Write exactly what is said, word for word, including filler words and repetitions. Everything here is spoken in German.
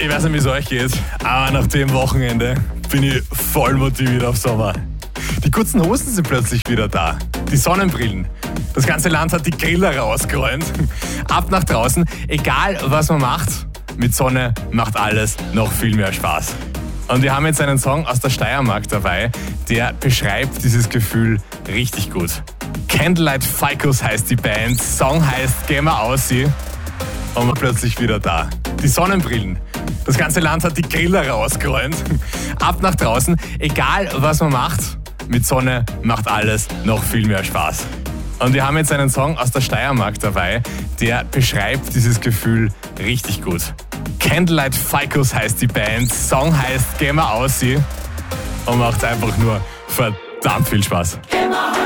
Ich weiß nicht, wie es euch geht, aber nach dem Wochenende bin ich voll motiviert auf Sommer. Die kurzen Hosen sind plötzlich wieder da. Die Sonnenbrillen. Das ganze Land hat die Griller rausgeräumt. Ab nach draußen, egal was man macht, mit Sonne macht alles noch viel mehr Spaß. Und wir haben jetzt einen Song aus der Steiermark dabei, der beschreibt dieses Gefühl richtig gut. Candlelight Ficus heißt die Band, Song heißt Geh mal aussie und man plötzlich wieder da. Die Sonnenbrillen. Das ganze Land hat die Griller rausgeräumt. Ab nach draußen, egal was man macht, mit Sonne macht alles noch viel mehr Spaß. Und wir haben jetzt einen Song aus der Steiermark dabei, der beschreibt dieses Gefühl richtig gut. Candlelight Ficus heißt die Band, Song heißt Geh mal aussie und macht einfach nur verdammt viel Spaß.